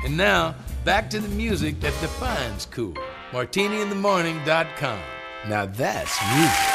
And now, back to the music that defines cool. MartiniInTheMorning.com. Now that's music.